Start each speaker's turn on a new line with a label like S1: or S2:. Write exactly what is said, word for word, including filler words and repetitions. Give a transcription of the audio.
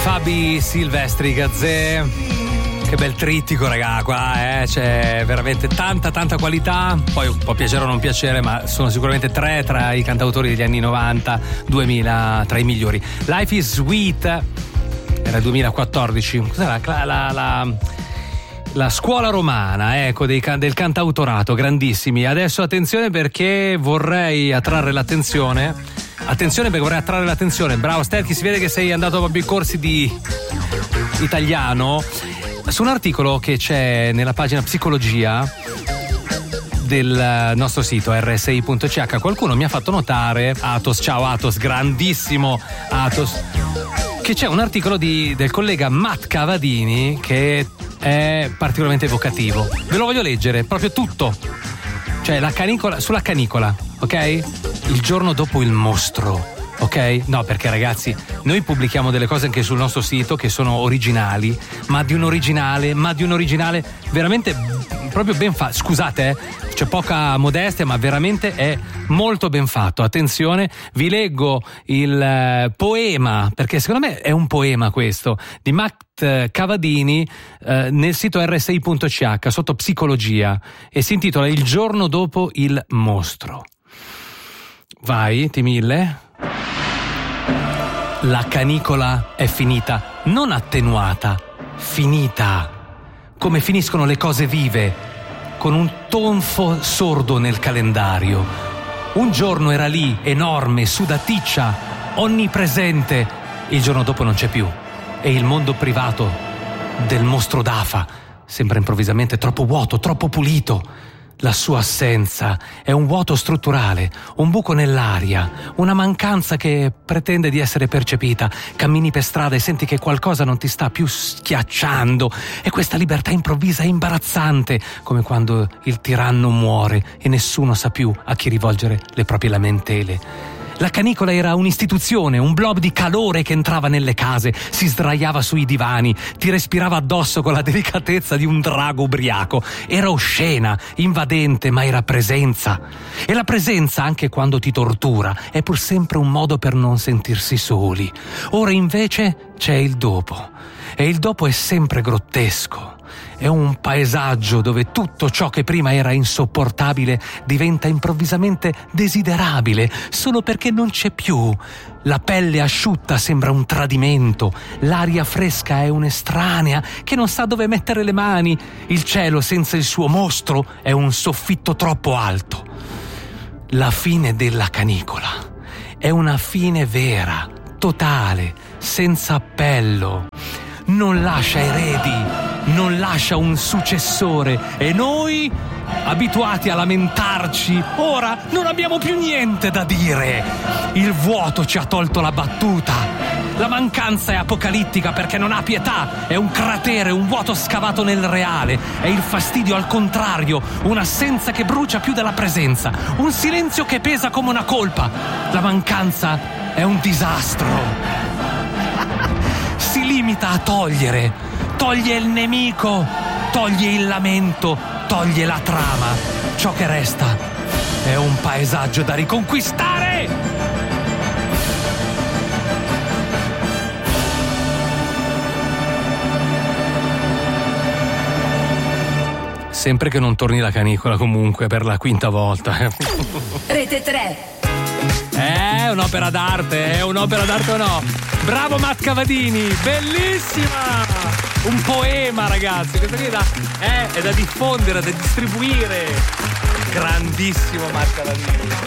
S1: Fabi Silvestri, Gazzè. Che bel trittico, raga, qua, eh. C'è veramente tanta, tanta qualità. Poi può piacere o non piacere, ma sono sicuramente tre tra i cantautori degli anni novanta, duemila, tra i migliori. Life is Sweet era duemilaquattordici. Cos'era la, la, la, la scuola romana, ecco, dei, del cantautorato, grandissimi. Adesso attenzione, perché vorrei attrarre l'attenzione. Attenzione perché vorrei attrarre l'attenzione. Bravo Sterchi, si vede che sei andato a i corsi di italiano. Su un articolo che c'è nella pagina psicologia del nostro sito erre esse i punto ci acca, qualcuno mi ha fatto notare, Atos, ciao Atos, grandissimo Atos, che c'è un articolo di, del collega Matt Cavadini che è particolarmente evocativo. Ve lo voglio leggere, proprio tutto. Cioè la canicola, sulla canicola, ok? Il giorno dopo il mostro, ok? No, perché ragazzi, noi pubblichiamo delle cose anche sul nostro sito che sono originali, ma di un originale, ma di un originale veramente proprio ben fatto. Scusate, eh, c'è poca modestia, ma veramente è molto ben fatto. Attenzione, vi leggo il eh, poema, perché secondo me è un poema questo, di Matt Cavadini eh, nel sito erre esse i punto ci acca sotto psicologia, e si intitola Il giorno dopo il mostro. Vai, ti mille. La canicola è finita, non attenuata, finita. Come finiscono le cose vive, con un tonfo sordo nel calendario. Un giorno era lì, enorme, sudaticcia, onnipresente. Il giorno dopo non c'è più. E il mondo privato del mostro d'Afa sembra improvvisamente troppo vuoto, troppo pulito. La sua assenza è un vuoto strutturale, un buco nell'aria, una mancanza che pretende di essere percepita. Cammini per strada e senti che qualcosa non ti sta più schiacciando, e questa libertà improvvisa è imbarazzante, come quando il tiranno muore e nessuno sa più a chi rivolgere le proprie lamentele. La canicola era un'istituzione, un blob di calore che entrava nelle case, si sdraiava sui divani, ti respirava addosso con la delicatezza di un drago ubriaco. Era oscena, invadente, ma era presenza. E la presenza, anche quando ti tortura, è pur sempre un modo per non sentirsi soli. Ora invece c'è il dopo. E il dopo è sempre grottesco. È un paesaggio dove tutto ciò che prima era insopportabile diventa improvvisamente desiderabile, solo perché non c'è più. La pelle asciutta sembra un tradimento, l'aria fresca è un'estranea che non sa dove mettere le mani, il cielo senza il suo mostro è un soffitto troppo alto. La fine della canicola è una fine vera, totale, senza appello. Non lascia eredi, non lascia un successore, e noi, abituati a lamentarci, ora non abbiamo più niente da dire. Il vuoto ci ha tolto la battuta. La mancanza è apocalittica perché non ha pietà, è un cratere, un vuoto scavato nel reale. È il fastidio al contrario, un'assenza che brucia più della presenza, un silenzio che pesa come una colpa. La mancanza è un disastro. Si limita a togliere, toglie il nemico, toglie il lamento, toglie la trama. Ciò che resta è un paesaggio da riconquistare. Sempre che non torni la canicola, comunque, per la quinta volta.
S2: Rete tre.
S1: È un'opera d'arte, è un'opera d'arte o no? Bravo Matt Cavadini, bellissima! Un poema, ragazzi, questo qui è da, eh, è da diffondere, da distribuire. Grandissimo Matt Cavadini.